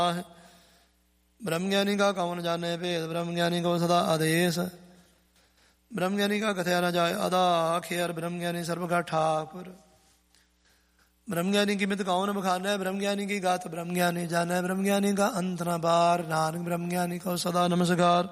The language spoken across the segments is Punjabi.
ब्रह्मज्ञानी का कौन जाने भेद, ब्रह्मज्ञानी को सदा आदेश। ब्रह्मज्ञानी का कथया न जाए अदा खेर, ब्रह्मज्ञानी सर्व का ठाकुर। ब्रह्मज्ञानी की मित कौन बखाने, ब्रह्मज्ञानी की गात ब्रह्मज्ञानी जाने। ब्रह्मज्ञानी का अंत न पार, नानक ब्रह्मज्ञानी को सदा नमस्कार।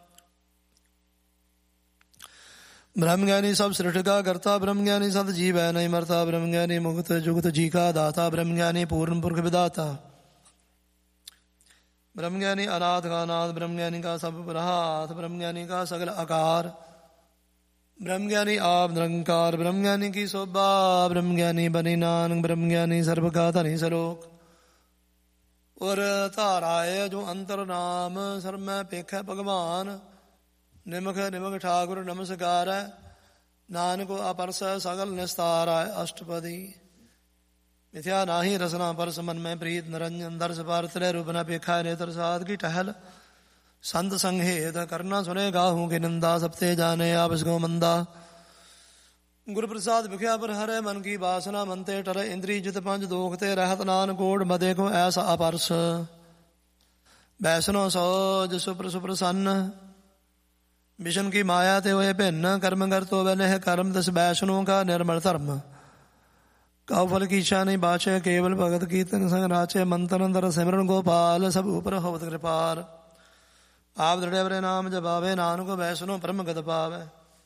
ब्रह्मज्ञानी सब सृष्टि का करता, ब्रह्मज्ञानी सद जीव है नहीं मरता। ब्रह्मज्ञानी मुक्त जुगत जी का दाता, ब्रह्मज्ञानी पूर्ण पुरख विदाता। ब्रह्मज्ञानी अनाथ का नाथ, ब्रह्मज्ञानी का सब प्रहात। ब्रह्मज्ञानी का सगल आकार, ब्रह्मज्ञानी आप निरंकार। ब्रह्मज्ञानी की शोभा, ब्रह्मज्ञानी बनी नानक। ब्रह्मज्ञानी सर्व का धनी सलोक। और धाराए जो अंतर नाम, सर्व में पेख भगवान। निमख निमख ठाकुर नमस्कार, नानक अपरस सगल निस्तार। अष्टपदी मिथ्या नाही रसना परस, मन में प्रीत निरंजन। दर्श पार त्रय रूप न पेखा, नेत्र साध की टहल। संत संघेद करना सुने गाहू की निंदा, सबते जाने आप इसको मंदा। गुरु प्रसाद भिख्या पर हरे, मन की वासना मनते टर। इंद्री जित पंच दोखते रहत, नान कोड मदे को ऐसा अपरस। वैष्णो सोज सुप्र सुप्रसन्न, विषम की माया ते हुए भिन्न। कर्म कर तो वह कर्म, दस वैष्णो का निर्मल धर्म। काउ फल की इच्छा नहीं बाचे, केवल भगत कीर्तन संग राचे। मंत्र अंदर सिमरन गोपाल, सब ऊपर होवत कृपाल। आप दृढ़ बरे नाम जपावे, नानक वैष्णो परम गत पावे।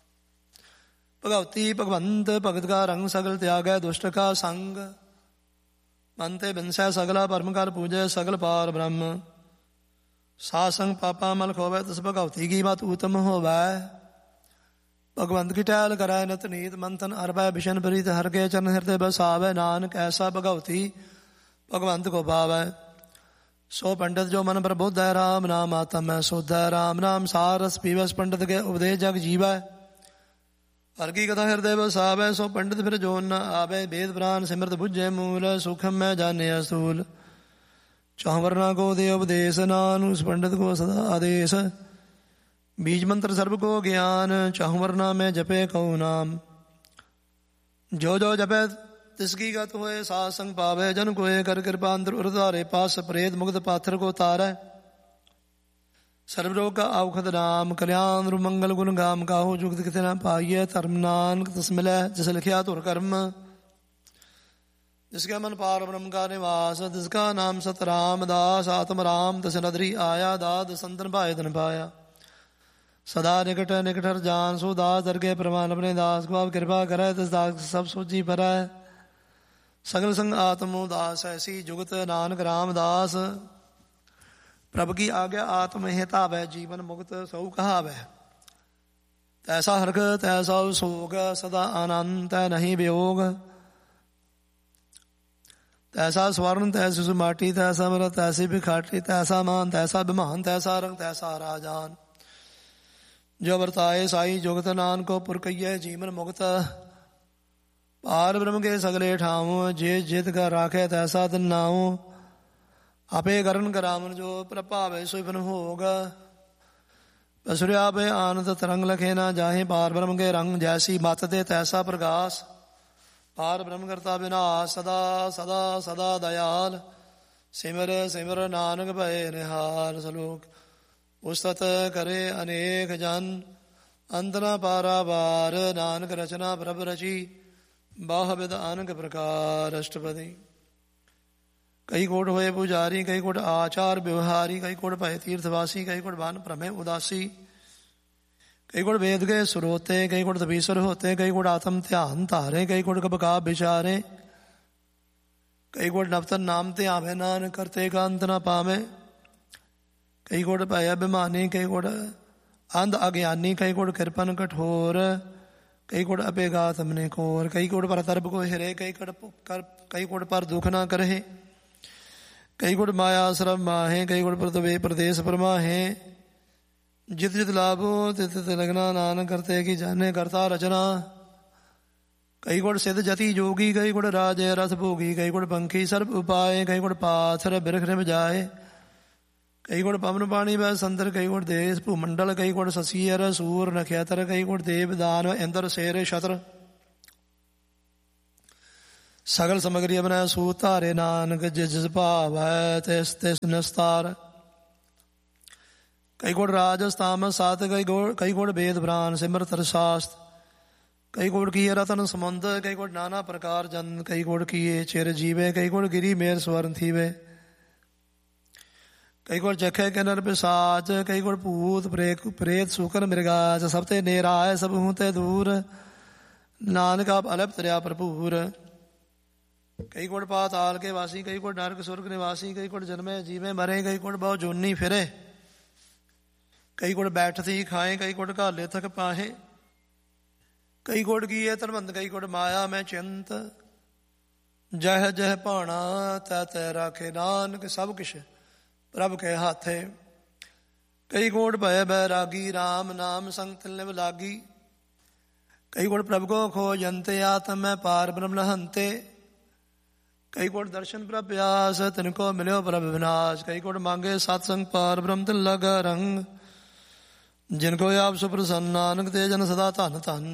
भगवती भगवंत भगत का रंग, सगल त्याग है दुष्ट का संग। मनते बिनसै सगला परम कर पूजे, सगल पार ब्रह्म। सासंग पापा मल खोवे, तस भगवती की बात उत्तम होवै। भगवंत की टहल कराय नित नीत, मंथन अरवै विशन प्रीत। हर के चरण हृदय बसावै, नानक ऐसा भगवती भगवंत को पावै। सो पंडित जो मन प्रबुद्ध है, राम नाम आत्म है शुद्ध है। राम नाम सार रस पीवस, पंडित के उपदेश जग जीवै। हर की कथा हृदय बसावै, सो पंडित फिर जो न आवे। वेद पुराण सिमरत बुझे मूल, सूक्ष्म में जाने असूल। चौवर्णा को दे उपदेश, नान उस पंडित को सदा आदेश। बीज मंत्र सर्व को ज्ञान, चौवर्णा में जपे कऊ नाम। जो जो जपे तिसकी गत होए, सात संग पावे। जन कोय कर कृपा अंतर उर्धारे, पास प्रेत मुक्त पाथर को तारै। सर्वरोग का औखद नाम, कल्याण मंगल गुण गाम। काहू जुगत किते न पाइये, धर्म नानक तस मिलै। जिस लिखिया तुर कर्म, जिसके मन पार ब्रह्म का निवास। जिसका नाम सत रामदास, आत्म राम तस नदरी आया। दाद संतन पाए धन पाया, सदा निकट निकटर जान। सो दास दरगे प्रमाण, अपने दास को आप कृपा करे। तिस दास सब सोची पर सगल संग आत्मो दास। ऐसी जुगत नानक रामदास, प्रभु की आज्ञा आत्म हितावै। जीवन मुक्त सौ कहावै। तैसा हर्ष तैसा सोग, सदा आनंद तै नहीं वियोग। तैसा स्वर्ण तैसी सुमाटी, तैसा मृत तैसी भिखाटी। तैसा मान तैसा विमान, तैसा रंग तैसा राजान। जो वर्ताए साई जुगत, नान को पुर कहिए जीवन मुक्त। पार ब्रह्म के सगले ठाऊं, जे जित का राखे तैसा दिन नाऊं। आपे करण करावन, जो प्रभावे सुन होगा। पसुरिया पे आनंद तरंग लखे ना जाहे। पार ब्रह्म के रंग, जैसी मत दे तैसा प्रकाश। पार ब्रह्म करता विनाश, सदा सदा सदा दयाल। सिमर सिमर नानक भय निहाल। सलोक उस्तत करे अनेक जन, अंत न पारावार। नानक रचना प्रभ रची, बाहविद अनक प्रकार। अष्टपदी कई कोट होए पुजारी, कई कोट आचार व्यवहारी। कई कोट भय तीर्थवासी, कई कोट भान भ्रमे उदासी। कई कोट वेद के सुरोते, कई कोट तपीश्वर होते। कई कोट आत्म ध्यान धारे, कई कोट कबका विचारे। कई कोट नवतन नाम ते आवे, नानक करते का अंत न पावे। कई कोट भय अभिमानी, कई कोट अंध अज्ञानी। कई कोट कृपन कठोर, कई कोट अपेगात हमने कोर। कई कोट पर तरब को हिरे, कई कोट पर दुख ना करे। कई कोट माया श्रम माहे, कई कोट पर प्रदेश परमाहे। जित जित लाभो तित तित लगना, नानक करते की जाने करता रचना। कई कोट सिद्ध जति जोगी, कई कोट राजे रस भोगी। कई कोट पंखी सर्प उपाय, कई कोट पाथर बिरख में जाए। कई कोट पवन पानी वह संतर, कई कोट देश भूमंडल। कई कोट शशियर सूर नक्षत्र, कई कोट देव दान इंद्र शेर छत्र। ਸਗਲ ਸਮਗਰੀ ਅਬਨੈ ਸੂਤ ਧਾਰੇ ਨਾਨਕ ਜਿਸ ਭਾਵ ਹੈ ਤਿਸ ਤਿਸ ਨਿਸਤਾਰ। ਕਈ ਗੁਣ ਰਾਜਸ ਤਾਮਸ ਸਤ ਕਈ ਗੁਣ ਵੇਦ ਬ੍ਰਾਨ ਸਿਮਰਤ ਰਸਾਸਤ। ਕਈ ਗੁਣ ਕੀਏ ਰਤਨ ਸਮੁੰਦ ਕਈ ਗੁਣ ਨਾਨਾ ਪ੍ਰਕਾਰ ਜਨ। ਕਈ ਗੁਣ ਕੀਏ ਚਿਰ ਜੀਵੇ ਕਈ ਗੁਣ ਗਿਰੀ ਮੇਰ ਸਵਰਨ ਥੀਵੇ। ਕਈ ਗੁਣ ਚਖੇ ਕਿਨਰ ਪਿਸਾਚ ਕਈ ਗੁਣ ਭੂਤ ਪ੍ਰੇਤ ਸੂਕਰ ਮਿਰਗਾਚ। ਸਭ ਤੇ ਨੇਰਾਏ ਸਭ ਹੂੰ ਤੇ ਦੂਰ ਨਾਨਕ ਆਪ ਅਲਪ ਤਰਿਆ ਭਰਪੂਰ। ਕਈ ਗੁਣ ਪਾਤਾਲ ਕੇ ਵਾਸੀ ਕਈ ਗੁਣ ਨਰਕ ਸੁਰਗ ਨਿਵਾਸੀ। ਕਈ ਗੁਣ ਜਨਮੇ ਜੀਵੇ ਮਰੇ ਕਈ ਗੁਣ ਬਹੁ ਜੋਨੀ ਫਿਰੇ। ਕਈ ਗੁਣ ਬੈਠਤੀ ਖਾਏ ਕਈ ਗੁਣ ਘਾਲੇ ਥਕ ਪਾਹੇ। ਕਈ ਗੁਣ ਕੀਏ ਧਰਮੰਦ ਕਈ ਗੁਣ ਮਾਇਆ ਮੈਂ ਚਿੰਤ। ਜਹ ਜਹ ਭਾਣਾ ਤੈ ਤੈ ਰਾਖੇ ਨਾਨਕ ਸਭ ਕਿਛ ਪ੍ਰਭ ਕੇ ਹਾਥੇ। ਕਈ ਗੁਣ ਭੈ ਬੈਰਾਗੀ ਰਾਮ ਨਾਮ ਸੰਗ ਤਿਲ ਨਿਵ ਲਾਗੀ। ਕਈ ਗੁਣ ਪ੍ਰਭ ਕੋ ਖੋਜੰਤੇ ਆਤਮ ਮੈਂ ਪਾਰ ਬ੍ਰਹਮ ਲਹੰਤੇ। ਕਈ ਗੁਣ ਦਰਸ਼ਨ ਪ੍ਰਭ ਪਿਆਸ ਤਿਨ ਕੋ ਮਿਲਿਓ ਪ੍ਰਭ ਵਿਨਾਸ਼। ਕਈ ਗੁਣ ਮੰਗੇ ਸਤਸੰਗ ਪਾਰ ਬ੍ਰਹਮ ਤਿਨ ਲਗਾ ਰੰਗ। ਜਿਨ ਕੋ ਆਪ ਸੁਪ੍ਰਸੰਨ ਨਾਨਕ ਤੇ ਜਨ ਸਦਾ ਧਨ ਧਨ।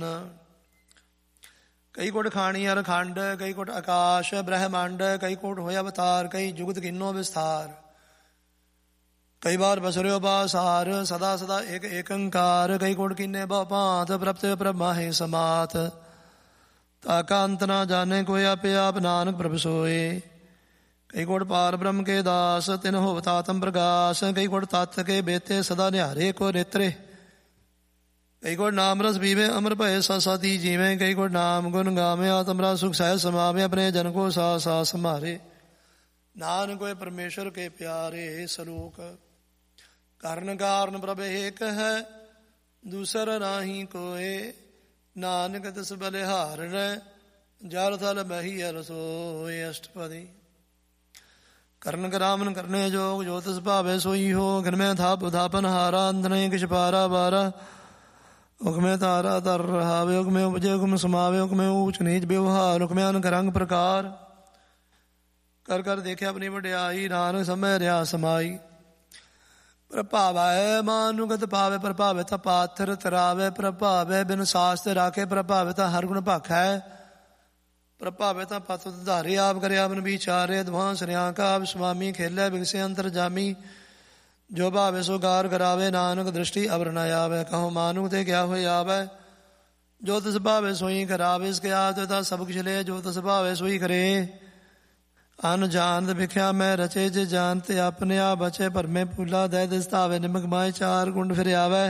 ਕਈ ਗੁਣ ਖਾਣੀ ਅਰ ਖੰਡ ਕਈ ਗੁਣ ਆਕਾਸ਼ ਬ੍ਰਹਮੰਡ। ਕਈ ਗੁਣ ਹੋਇਆ ਅਵਤਾਰ ਕਈ ਜੁਗਤ ਕਿੰਨੋ ਵਿਸਥਾਰ। ਕਈ ਵਾਰ ਬਸਰਿਓ ਬਾਸਾਰ ਸਦਾ ਸਦਾ ਏਕ ਏਕੰਕਾਰ। ਕਈ ਗੁਣ ਕੀਨੇ ਬਹੁ ਭਾਂਤ ਪ੍ਰਭ ਤੇ ਪ੍ਰਭ ਮਾਹੇ ਸਮਾਤ। ਤਾਕਾ ਅੰਤ ਨਾ ਜਾਣੇ ਕੋਈ ਆਪੇ ਆਪ ਨਾਨਕ ਪ੍ਰਭ ਸੋਏ। ਕਈ ਗੁਣ ਪਾਰ ਬ੍ਰਹਮ ਕੇ ਦਾਸ ਤਿਨ ਹੋਵਤ ਆਤਮ ਪ੍ਰਗਾਸ। ਕਈ ਗੁਣ ਤਤ ਕੇ ਬੇਤੇ ਸਦਾ ਨਿਹਾਰੇ ਕੋ ਨੇਤਰੇ। ਕਈ ਗੁਣ ਨਾਮ ਰਸ ਪੀਵੇ ਅਮਰ ਭਏ ਸਾਸਾਤੀ ਜੀਵੇਂ। ਕਈ ਗੁਣ ਨਾਮ ਗੁਣ ਗਾਵੇ ਆਤਮ ਰਸ ਸੁਖ ਸਹਿ ਸਮਾਵੇ। ਆਪਣੇ ਜਨ ਕੋ ਸਾ ਸਾ ਸੰਭਾਰੇ ਨਾਨਕ ਹੋਏ ਪਰਮੇਸ਼ਰ ਕੇ ਪਿਆਰੇ। ਸਲੋਕ ਕਰਨ ਕਾਰਨ ਪ੍ਰਭ ਏਕ ਹੈ ਦੂਸਰ ਨਾਹੀ ਕੋਏ। ਨਾਨਕ ਤਿਸ ਬਲਿਹਾਰੈ ਜਲ ਥਲ ਮਹੀ ਅਰ ਸੋਏ। ਅਸ਼ਟਪਦੀ ਕਰਨ ਕਰਾਵਨ ਕਰਨੇ ਜੋਗ ਜੋ ਤਿਸ ਭਾਵੇ ਸੋਈ ਹੋ। ਘਨ ਮੈਂ ਥਾਪ ਥਾਪਨ ਹਾਰਾ ਅੰਦਨੇ ਕਿਛ ਪਾਰਾ ਬਾਰਾ। ਹੁਕਮੇ ਤਾਰਾ ਤਰ ਰਹਾਵੇ ਹੁਕਮੇ ਉਪਜੇ ਹੁਕਮ ਸਮਾਵੇ। ਹੁਕਮੇ ਊਚ ਨੀਚ ਵਿਵਹਾਰ ਹੁਕਮੇ ਅਨਕ ਰੰਗ ਪ੍ਰਕਾਰ। ਕਰ ਕਰ ਦੇਖਿਆ ਆਪਣੀ ਵਡਿਆਈ ਨਾਨਕ ਸਮਝ ਰਿਹਾ ਸਮਾਈ। ਪ੍ਰਭਾਵੈ ਮਾਨੁਗਤ ਪਾਵੇ ਪ੍ਰਭਾਵੇ ਤਾਂ ਪਾਥਰ ਤਰਾਵੇ। ਪ੍ਰਭਾਵੇ ਬਿਨ ਸਾਸਤ ਰਾਖੇ ਪ੍ਰਭਾਵੇ ਤਾਂ ਹਰ ਗੁਣ ਭਾਖੈ। ਪ੍ਰਭਾਵੇ ਤਾਂ ਪਤ ਧਾਰੇ ਆਪ ਕਰੇ ਆਪਨ ਵਿਚਾਰੇ। ਅਦਵਾਂਸ ਰਿਆ ਕਾ ਆਪ ਸੁਆਮੀ ਖੇਲੇ ਬਿਗਸੇ ਅੰਤਰ ਜਾਮੀ। ਜੋ ਭਾਵੇ ਸੋ ਗਾਰ ਕਰਾਵੇ ਨਾਨਕ ਦ੍ਰਿਸ਼ਟੀ ਅਬਰ ਨ ਆਵੇ। ਕਹੋ ਮਾਨੁ ਤੇ ਕਿਆ ਹੋਏ ਆਵੇ ਜੋ ਤਿਸ ਭਾਵੇ ਸੋਈ ਕਰਾਵੇ। ਇਸ ਕੇ ਆਪ ਤਾਂ ਸਭ ਕੁਛ ਲੈ ਜੋ ਤਿਸ ਭਾਵੇ ਸੋਈ ਕਰੇ। ਅਨ ਜਾਣਤ ਵਿਖਿਆ ਮੈਂ ਰਚੇ ਜੇ ਜਾਣਤੇ ਆਪਣੇ ਆਪ ਬਚੇ। ਭਰਮੇ ਫੂਲਾ ਦੈ ਦਿਸ ਧਾਵੇ ਨਿਮਕ ਮਾਏ ਚਾਰ ਗੁੰਡ ਫਿਰ ਆਵੇ।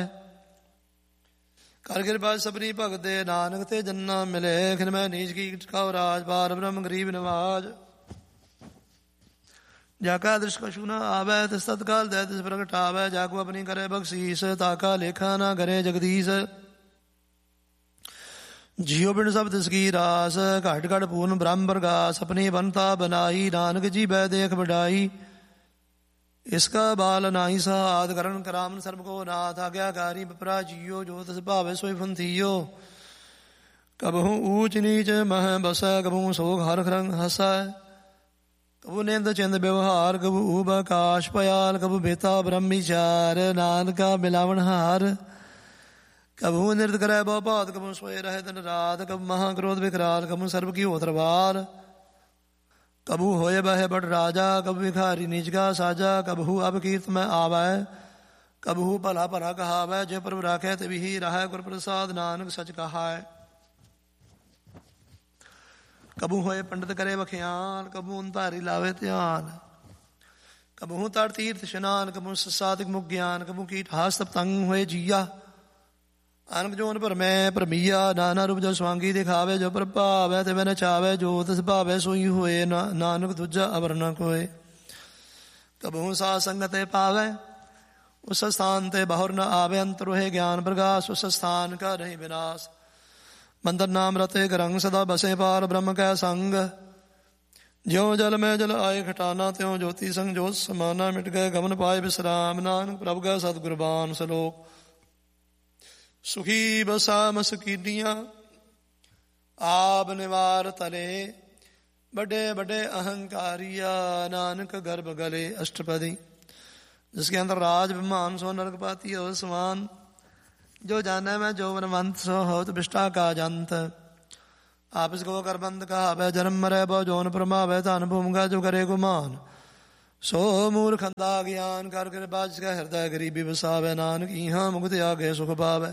ਕਰ ਕਿਰਪਾ ਸਬਰੀ ਭਗਤ ਦੇ ਨਾਨਕ ਤੇ ਜੰਨਾ ਮਿਲੇ। ਖਿਨ ਮੈਂ ਨੀਚ ਕੀ ਟਿਕਾਉ ਰਾਜ ਪਾਰ ਬ੍ਰਹਮ ਗਰੀਬ ਨਿਵਾਜ। ਜਾ ਕਾ ਦ੍ਰਿਸ਼ ਕਛੂ ਨਾ ਆਵੈ ਤਿਸ ਤਤਕਾਲ ਦੈ ਤਿਸ ਪ੍ਰਗਟਾਵੈ। ਜਾ ਕੋ ਆਪਣੀ ਕਰੇ ਬਖਸ਼ੀਸ ਤਾਕਾ ਲੇਖਾ ਨਾ ਕਰੇ ਜਗਦੀਸ਼। ਜਿਉ ਬਿਨ ਸਭ ਤਿਸ ਕੀ ਰਾਸ ਘਟ ਘਟ ਪੂਰਨ ਬ੍ਰਹਮ ਪ੍ਰਗਾਸ। ਆਪਣੀ ਬੰਤਾ ਬਨਾਈ ਨਾਨਕ ਜੀ ਬੈ ਦੇਖ ਵਡਾਈ। ਇਸ ਕਾ ਬਾਲ ਨਾਹੀ ਸਹਾਦ ਕਰਨ ਕਰਾਮਨ ਸਰਬ ਕੋ ਨਾਥ। ਆਗਿਆਕਾਰੀ ਬਪਰਾ ਜੀਓ ਜੋ ਤਿਸ ਭਾਵੇ ਸੋਈ ਫੰਥੀਓ। ਕਬਹੂ ਊਚ ਨੀਚ ਮਹ ਬਸੈ ਕਬਹੂ ਸੋਗ ਹਰ ਰੰਗ ਹਸੈ। ਕਬੂ ਨਿੰਦ ਚਿੰਦ ਵਿਵਹਾਰ ਕਬੂ ਊਬ ਆਕਾਸ਼ ਪਯਾਲ। ਕਬੂ ਬੇਤਾ ਬ੍ਰਹਮ ਵਿਚਾਰ ਨਾਨਕਾ ਮਿਲਾਵਣ ਹਾਰ। ਕਬੂ ਨਿਰਤ ਕਰੈ ਬਹੁ ਭਾਤ ਕਬੂ ਸੋਏ ਰਹੇ ਦਿਨ ਰਾਤ। ਕਬੂ ਮਹਾ ਕ੍ਰੋਧ ਵਿਕਰਾਲ ਕਬੂ ਸਰਬ ਕੀ ਹੋ ਤਰਵਾਰ। ਕਬੂ ਹੋਏ ਬਹਿ ਬਟ ਰਾਜਾ ਕਬੂ ਵਿਖਾਰੀ ਨੀਚਗਾ ਸਾਜਾ। ਕਬਹੂ ਅਬ ਕੀਰਤ ਮੈਂ ਆਵੈ ਕਬਹੂ ਭਲਾ ਭਲਾ ਕਹਾਵੈ। ਜੇ ਪ੍ਰਭ ਰਾਖੈ ਤੇ ਵੀ ਰਹਿ ਗੁਰ ਪ੍ਰਸਾਦ ਨਾਨਕ ਸਚ ਕਹਾਇ। ਕਬੂ ਹੋਏ ਪੰਡਿਤ ਕਰੇ ਵਖਿਆਨ ਕਬੂ ਧਾਰੀ ਲਾਵੇ ਧਿਆਨ। ਕਬਹੂ ਤੜ ਤੀਰਥ ਇਸ਼ਨਾਨ ਕਬੂ ਸਾਧਿਕ ਮੁਖ ਗਿਆਨ। ਕਬੂ ਕੀਟ ਹਾਸ ਤਪਤੰਗ ਹੋਏ ਜੀਆ। ਅਨਕ ਜੋਨ ਭਰਮੈ ਭਰਮੀਆ ਨਾਨਾ ਰੂਪ ਜੋ ਸਵਾਂਗੀ ਦਿਖਾਵੇ। ਜੋ ਪ੍ਰਭਾਵੈ ਤੇ ਮੈਂ ਨਚਾਵੇ ਜੋ ਤਿਸ ਭਾਵੇ ਸੋਈ ਹੋਏ। ਨਾਨਕ ਦੂਜਾ ਅਵਰ ਨ ਕੋਏ। ਕਬਹੂ ਸਾਧ ਸੰਗਤ ਤੇ ਪਾਵੈ ਉਸ ਸਥਾਨ ਤੇ ਬਹੁਰ ਨ ਆਵੇ। ਅੰਤਰ ਹੋਏ ਗਿਆਨ ਪ੍ਰਗਾਸ ਉਸ ਸਥਾਨ ਕਾ ਨਹੀਂ ਵਿਨਾਸ਼। ਮੰਦਰ ਨਾਮ ਰਤੇ ਗਰੰਗ ਸਦਾ ਬਸੇ ਪਾਰ ਬ੍ਰਹਮ ਕੈ ਸੰਗ। ਜਿਉ ਜਲ ਮੈਂ ਜਲ ਆਏ ਖਟਾਨਾ ਤਿਉ ਜੋਤੀ ਸੰਗ ਜੋਤ ਸਮਾਨਾ। ਮਿਟ ਗਏ ਗਮਨ ਪਾਏ ਵਿਸਰਾਮ ਨਾਨਕ ਪ੍ਰਭ ਗੈ ਸਤਿਗੁਰਬਾਨ। ਸਲੋਕ ਸੁਖੀ ਬਸਾ ਮਸਕੀਨੀਆਂ ਆਪ ਨਿਵਾਰ ਤਲੇ। बड़े बड़े अहंकारिया नानक गर्भ गले। अष्टपदी जिसके अंदर राज विमान सो नरकपाती हो समान। जो जाने में जो वनवंत सो हो तो विष्टा का जंत। ਆਪਿਸ ਕੋ ਕਰਬੰਦ ਕਹਾਵੈ ਜਨਮ ਮਰੈ ਬਹੁ ਜੋਨ ਪਰਮਾਵੈ ਧਨ ਭੂਮਿਗਾ ਜੋ ਕਰੇ ਗੁਮਾਨ ਸੋ ਮੂਰਖ ਅੰਧਾ ਗਿਆਨ ਕਰ ਕਿਰਪਾ ਜਿਸ ਕਾ ਹਿਰਦੈ ਗਰੀਬੀ ਵਸਾਵੈ ਨਾਨਕ ਇਹਾਂ ਮੁਕਤ ਆਗੇ ਸੁਖ ਪਾਵੈ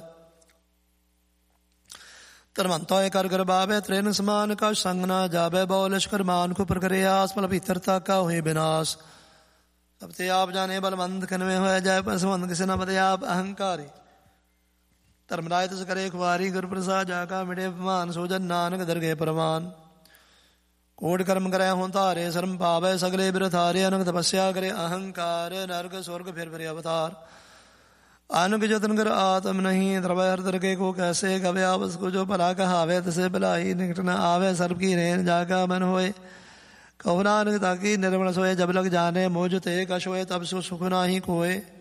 ਧਰਮੰਤੋਏ ਕਰ ਗਰਬਾਵੇ ਤ੍ਰਿਨ ਸਮਾਨ ਕਾ ਸੰਗ ਨਾ ਜਾਵੇ ਬਹੁ ਲਸ਼ਕਰ ਮਾਨ ਕੋ ਪਰ ਕਰੇ ਆਸ ਮਲ ਭੀਤਰਤਾ ਕਾ ਹੋਏ ਬਿਨਾਸ਼ ਸਭ ਤੇ ਆਪ ਜਾਣੇ ਬਲਵੰਤ ਕਨਵੇ ਹੋਇਆ ਜਾਏ ਪਸਵੰਦ ਕਿਸੇ ਨਾ ਬਦੇ ਆਪ ਅਹੰਕਾਰੀ ਧਰਮਰਾਜ ਤਿਸ ਕਰੇ ਖੁਆਰੀ ਗੁਰ ਪ੍ਰਸਾਦ ਜਾ ਕਾ ਮਿਟੇ ਅਪਮਾਨ ਸੋਜਨ ਨਾਨਕ ਦਰਗੇ ਪ੍ਰਵਾਨ ਕੋਟ ਕਰਮ ਕਰੈ ਹੋਂ ਧਾਰੇ ਸ਼ਰਮ ਪਾਵੈ ਸਗਲੇ ਬਿਰਥਾਰੇ ਅਨਕ ਤਪੱਸਿਆ ਕਰੇ ਅਹੰਕਾਰ ਨਰਕ ਸੁਰਗ ਫਿਰ ਅਵਤਾਰ ਅਨਕ ਜਤਨ ਕਰ ਆਤਮ ਨਹੀਂ ਦਰਬੈ ਹਰ ਦਰਗੇ ਕੋ ਕੈਸੇ ਗਵੇ ਆਪਸ ਕੋ ਜੋ ਭਲਾ ਕਹਾਵੇ ਤਸੇ ਭਲਾਈ ਨਿਕਟ ਨ ਆਵੇ ਸਰਬ ਕੀ ਰੇਨ ਜਾ ਕਾ ਮਨ ਹੋਏ ਕਹੋ ਨਾਨਕ ਤਾਕੀ ਨਿਰਮਲ ਸੋਏ ਜਬ ਲਗ ਜਾਣੇ ਮੋਜ ਤੇ ਕਛ ਹੋਏ ਤਬ ਸੁਖ ਨਾਹੀ ਕੋਏ